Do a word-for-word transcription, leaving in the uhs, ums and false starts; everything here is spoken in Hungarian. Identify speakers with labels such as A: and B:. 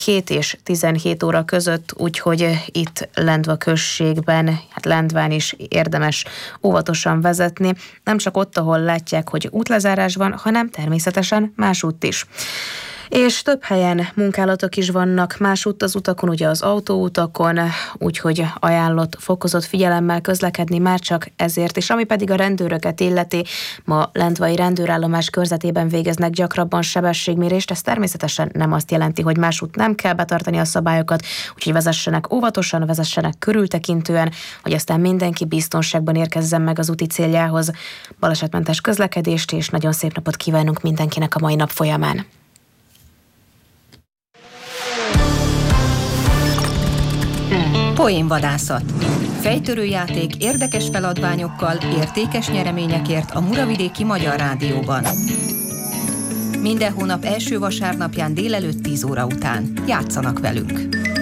A: két és tizenhét óra között, úgyhogy itt Lendva községben, hát Lendván is érdemes óvatosan vezetni, nem csak ott, ahol látják, hogy útlezárás van, hanem természetesen másútt is. És több helyen munkálatok is vannak másútt az utakon, ugye az autóutakon, úgyhogy ajánlott fokozott figyelemmel közlekedni már csak ezért, és ami pedig a rendőröket illeti, ma lendvai rendőrállomás körzetében végeznek gyakrabban sebességmérést, ez természetesen nem azt jelenti, hogy másútt nem kell betartani a szabályokat, úgyhogy vezessenek óvatosan, vezessenek körültekintően, hogy aztán mindenki biztonságban érkezzen meg az úti céljához. Balesetmentes közlekedést és nagyon szép napot kívánunk mindenkinek a mai nap folyamán.
B: Poénvadászat. Fejtörőjáték érdekes feladványokkal, értékes nyereményekért a Muravidéki Magyar Rádióban. Minden hónap első vasárnapján délelőtt tíz óra után. Játszanak velünk!